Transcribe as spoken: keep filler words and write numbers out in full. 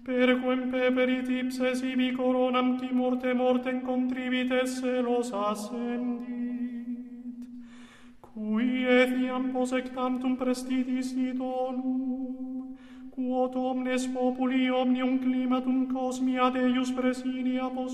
Perquem peperit ipse sibi coronam qui morte mortem contrivit esse los ascendit, cui etiam posectantum prestitis idonum, quod omnes populi omnium climatum cosmia Deus presidia